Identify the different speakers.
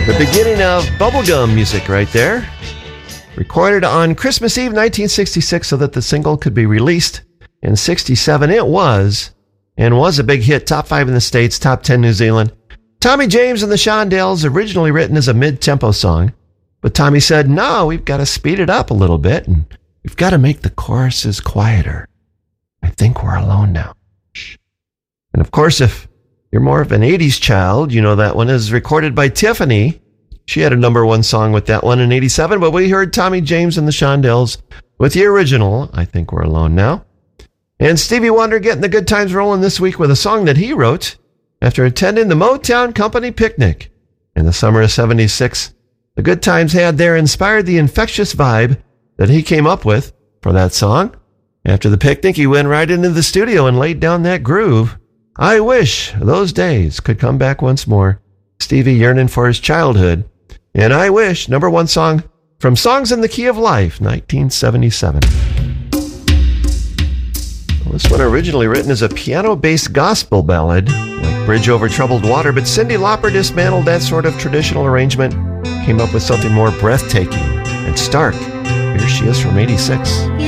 Speaker 1: The beginning of bubblegum music right there. Recorded on Christmas Eve 1966 so that the single could be released in 67. It was, and was a big hit. Top 5 in the States, top 10 New Zealand. Tommy James and the Shondells, originally written as a mid-tempo song. But Tommy said, no, we've got to speed it up a little bit, and we've got to make the choruses quieter. I think we're alone now. And of course, if you're more of an 80s child, you know that one is recorded by Tiffany. She had a number one song with that one in 87, but we heard Tommy James and the Shondells with the original, I Think We're Alone Now. And Stevie Wonder getting the good times rolling this week with a song that he wrote after attending the Motown Company picnic in the summer of 76. The good times had there inspired the infectious vibe that he came up with for that song. After the picnic, he went right into the studio and laid down that groove. I wish those days could come back once more. Stevie yearning for his childhood. And I wish, number one song from Songs in the Key of Life, 1977. Well, this one originally written as a piano-based gospel ballad, like Bridge Over Troubled Water, but Cyndi Lauper dismantled that sort of traditional arrangement, came up with something more breathtaking and stark. Here she is from 86.